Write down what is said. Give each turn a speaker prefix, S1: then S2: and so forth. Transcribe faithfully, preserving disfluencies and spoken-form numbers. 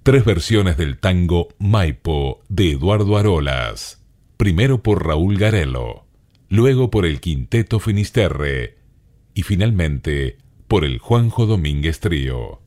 S1: Tres versiones del tango Maipo de Eduardo Arolas, primero por Raúl Garello, luego por el Quinteto Finisterre y finalmente por el Juanjo Domínguez Trío.